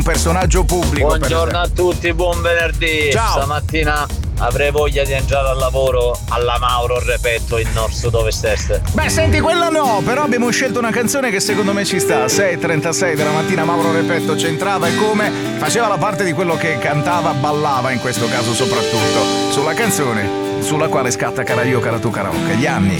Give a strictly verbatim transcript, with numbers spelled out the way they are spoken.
personaggio pubblico. Buongiorno a tutti, buon venerdì. Ciao. Stamattina avrei voglia di entrare al lavoro alla Mauro Repetto in Nord Sud Ovest Est. Beh, senti, quella no, però abbiamo scelto una canzone che secondo me ci sta. sei e trentasei della mattina Mauro Repetto c'entrava e come faceva la parte di quello che cantava, ballava in questo caso soprattutto, sulla canzone sulla quale scatta Cara io, cara tu, karaoke. Gli anni.